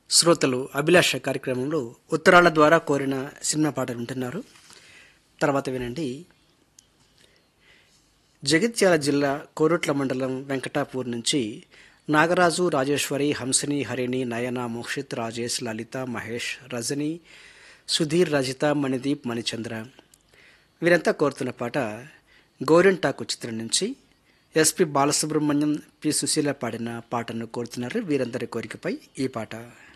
శ్రోతలు అభిలాష కార్యక్రమంలో ఉత్తరాల ద్వారా కోరిన సినిమా పాటలు వింటున్నారు. తర్వాత వినండి. జగిత్యాల జిల్లా కోరుట్ల మండలం వెంకటాపూర్ నుంచి నాగరాజు, రాజేశ్వరి, హంసిని, హరిణి, నయన, మోక్షిత్, రాజేష్, లలిత, మహేష్, రజని, సుధీర్, రజిత, మణిదీప్, మణిచంద్ర వీరంతా కోరుతున్న పాట గోరింటాకు చిత్రం నుంచి ఎస్పి బాలసుబ్రహ్మణ్యం, పి సుశీల పాడిన పాటను కోరుతున్నారు. వీరందరి కోరికపై ఈ పాట.